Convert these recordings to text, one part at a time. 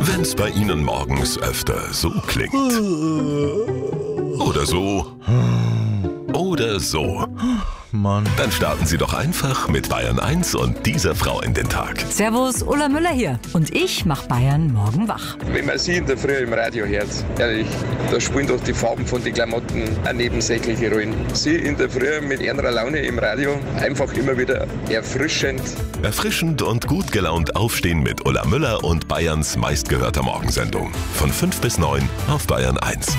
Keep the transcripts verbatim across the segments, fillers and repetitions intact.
Wenn's bei Ihnen morgens öfter so klingt. Oder so. Oder so. Mann. Dann starten Sie doch einfach mit Bayern eins und dieser Frau in den Tag. Servus, Ulla Müller hier. Und ich mach Bayern morgen wach. Wenn man sie in der Früh im Radio hört, ehrlich, da spielen doch die Farben von den Klamotten eine nebensächliche Rolle. Sie in der Früh mit ihrer Laune im Radio, einfach immer wieder erfrischend. Erfrischend und gut gelaunt aufstehen mit Ulla Müller und Bayerns meistgehörter Morgensendung. Von fünf bis neun auf Bayern eins.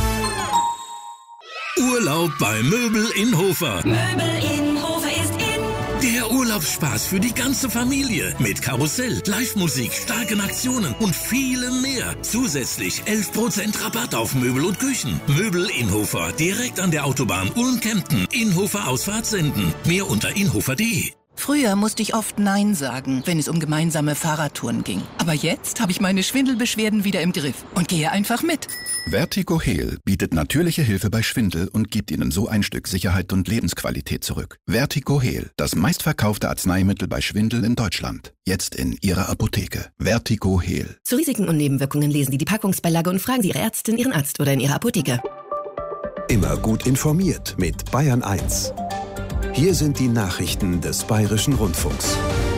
Urlaub bei Möbel in Hofer. Möbel in Hofer ist in. Der Urlaubsspaß für die ganze Familie. Mit Karussell, Live-Musik, starken Aktionen und vielem mehr. Zusätzlich elf Prozent Rabatt auf Möbel und Küchen. Möbel in Hofer, direkt an der Autobahn Ulm-Kempten. Inhofer Ausfahrt senden. Mehr unter inhofer punkt de. Früher musste ich oft Nein sagen, wenn es um gemeinsame Fahrradtouren ging. Aber jetzt habe ich meine Schwindelbeschwerden wieder im Griff und gehe einfach mit. Vertigo Heal bietet natürliche Hilfe bei Schwindel und gibt Ihnen so ein Stück Sicherheit und Lebensqualität zurück. Vertigo Heal, das meistverkaufte Arzneimittel bei Schwindel in Deutschland. Jetzt in Ihrer Apotheke. Vertigo Heal. Zu Risiken und Nebenwirkungen lesen Sie die Packungsbeilage und fragen Sie Ihre Ärztin, Ihren Arzt oder in Ihrer Apotheke. Immer gut informiert mit Bayern eins. Hier sind die Nachrichten des Bayerischen Rundfunks.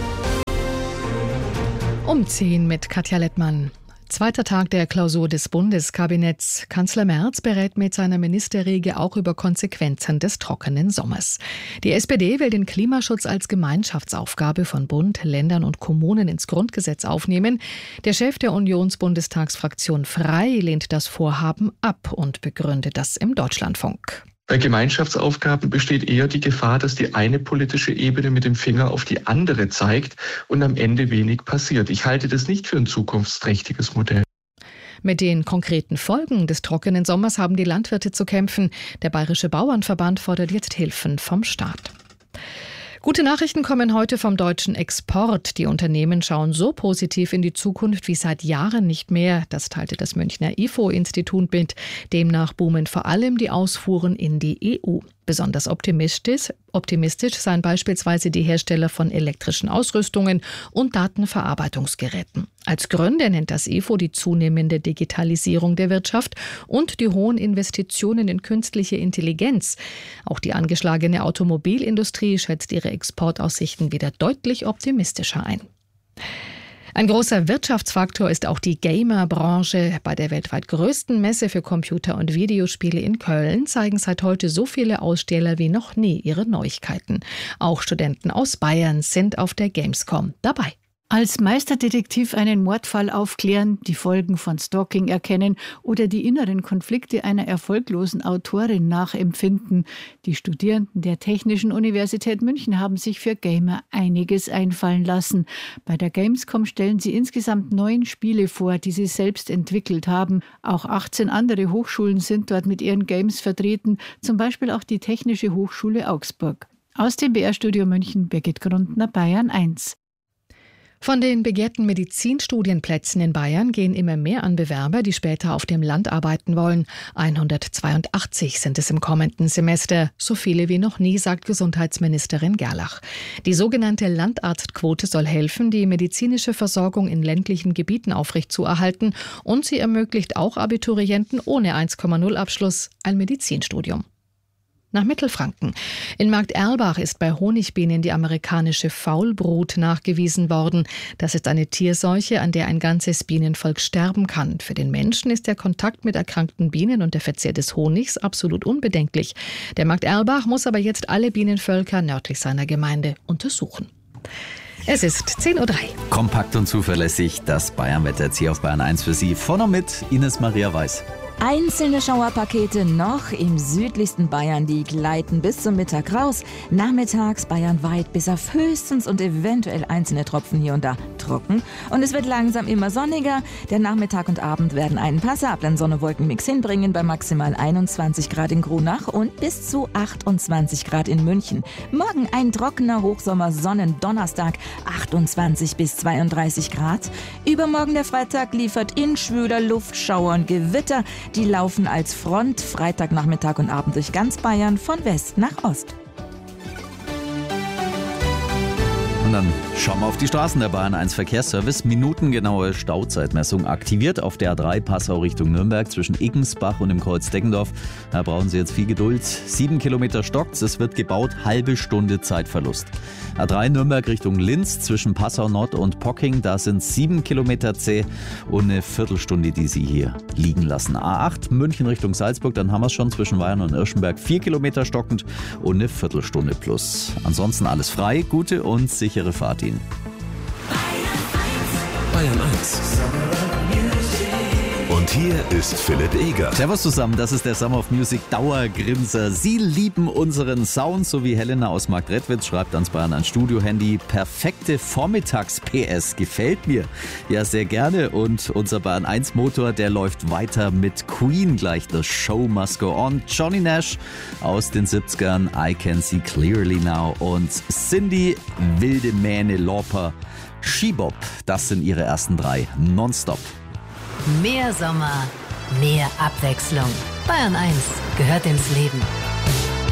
Um zehn mit Katja Lettmann. Zweiter Tag der Klausur des Bundeskabinetts. Kanzler Merz berät mit seiner Ministerriege auch über Konsequenzen des trockenen Sommers. Die S P D will den Klimaschutz als Gemeinschaftsaufgabe von Bund, Ländern und Kommunen ins Grundgesetz aufnehmen. Der Chef der Unionsbundestagsfraktion Frei lehnt das Vorhaben ab und begründet das im Deutschlandfunk. Bei Gemeinschaftsaufgaben besteht eher die Gefahr, dass die eine politische Ebene mit dem Finger auf die andere zeigt und am Ende wenig passiert. Ich halte das nicht für ein zukunftsträchtiges Modell. Mit den konkreten Folgen des trockenen Sommers haben die Landwirte zu kämpfen. Der Bayerische Bauernverband fordert jetzt Hilfen vom Staat. Gute Nachrichten kommen heute vom deutschen Export. Die Unternehmen schauen so positiv in die Zukunft wie seit Jahren nicht mehr. Das teilte das Münchner I F O-Institut mit. Demnach boomen vor allem die Ausfuhren in die E U. Besonders optimistisch, optimistisch seien beispielsweise die Hersteller von elektrischen Ausrüstungen und Datenverarbeitungsgeräten. Als Gründe nennt das I F O die zunehmende Digitalisierung der Wirtschaft und die hohen Investitionen in künstliche Intelligenz. Auch die angeschlagene Automobilindustrie schätzt ihre Exportaussichten wieder deutlich optimistischer ein. Ein großer Wirtschaftsfaktor ist auch die Gamer-Branche. Bei der weltweit größten Messe für Computer- und Videospiele in Köln zeigen seit heute so viele Aussteller wie noch nie ihre Neuigkeiten. Auch Studenten aus Bayern sind auf der Gamescom dabei. Als Meisterdetektiv einen Mordfall aufklären, die Folgen von Stalking erkennen oder die inneren Konflikte einer erfolglosen Autorin nachempfinden. Die Studierenden der Technischen Universität München haben sich für Gamer einiges einfallen lassen. Bei der Gamescom stellen sie insgesamt neun Spiele vor, die sie selbst entwickelt haben. Auch achtzehn andere Hochschulen sind dort mit ihren Games vertreten, zum Beispiel auch die Technische Hochschule Augsburg. Aus dem B R-Studio München, Birgit Grundner, Bayern eins. Von den begehrten Medizinstudienplätzen in Bayern gehen immer mehr an Bewerber, die später auf dem Land arbeiten wollen. hundertzweiundachtzig sind es im kommenden Semester. So viele wie noch nie, sagt Gesundheitsministerin Gerlach. Die sogenannte Landarztquote soll helfen, die medizinische Versorgung in ländlichen Gebieten aufrechtzuerhalten. Und sie ermöglicht auch Abiturienten ohne eins Komma null Abschluss ein Medizinstudium. Nach Mittelfranken. In Markterlbach ist bei Honigbienen die amerikanische Faulbrut nachgewiesen worden. Das ist eine Tierseuche, an der ein ganzes Bienenvolk sterben kann. Für den Menschen ist der Kontakt mit erkrankten Bienen und der Verzehr des Honigs absolut unbedenklich. Der Markterlbach muss aber jetzt alle Bienenvölker nördlich seiner Gemeinde untersuchen. Es ist zehn Uhr drei. Kompakt und zuverlässig, das Bayernwetter jetzt hier auf Bayern eins für Sie. Von und mit Ines Maria Weiß. Einzelne Schauerpakete noch im südlichsten Bayern, die gleiten bis zum Mittag raus. Nachmittags bayernweit bis auf höchstens und eventuell einzelne Tropfen hier und da trocken. Und es wird langsam immer sonniger. Der Nachmittag und Abend werden einen passablen Sonne-Wolken-Mix hinbringen bei maximal einundzwanzig Grad in Grunach und bis zu achtundzwanzig Grad in München. Morgen ein trockener Hochsommer-Sonnen-Donnerstag, achtundzwanzig bis zweiunddreißig Grad. Übermorgen der Freitag liefert in schwüler Luftschauer und Gewitter. Die laufen als Front Freitagnachmittag und Abend durch ganz Bayern von West nach Ost. Und dann Schauen wir auf die Straßen. Der Bayern eins Verkehrsservice. Minutengenaue Stauzeitmessung aktiviert auf der A drei Passau Richtung Nürnberg zwischen Iggensbach und dem Kreuz Deggendorf. Da brauchen Sie jetzt viel Geduld. Sieben Kilometer stockt's. Es wird gebaut. Halbe Stunde Zeitverlust. A drei Nürnberg Richtung Linz zwischen Passau Nord und Pocking. Da sind sieben Kilometer zäh und eine Viertelstunde, die Sie hier liegen lassen. A acht München Richtung Salzburg. Dann haben wir es schon zwischen Weyern und Irschenberg. Vier Kilometer stockend und eine Viertelstunde plus. Ansonsten alles frei. Gute und sichere Fahrt Ihnen. Bayern eins. Und hier ist Philipp Eger. Servus zusammen, das ist der Summer of Music Dauergrinser. Sie lieben unseren Sound, so wie Helena aus Marktredwitz schreibt ans Bayern ein Studio-Handy. Perfekte Vormittags-P S, gefällt mir. Ja, sehr gerne. Und unser Bayern eins Motor, der läuft weiter mit Queen gleich. The Show Must Go On. Johnny Nash aus den siebzigern, I Can See Clearly Now. Und Cindy, Wilde Mähne, Lauper, Shebop, das sind ihre ersten drei. Nonstop. Mehr Sommer, mehr Abwechslung. Bayern eins gehört ins Leben.